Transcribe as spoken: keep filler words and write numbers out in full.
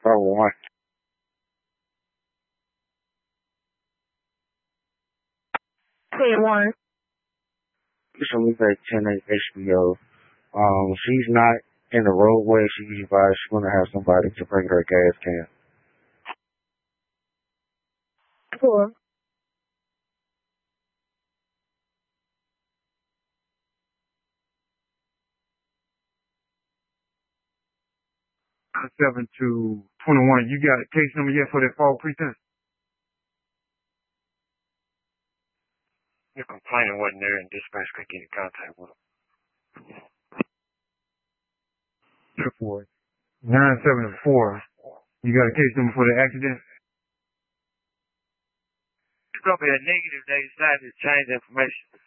Oh, one. Say one. It's Felipe ten at H B O. Um, she's not in the roadway. She advised she's going to have somebody to bring her a gas can. Four. Seven to twenty-one. You got a case number yet for that fall pretense? Your complainant wasn't there and dispatch could get in contact with him. For nine seven four. You got a case number for the accident? It's gonna be a negative. They decided to change the information.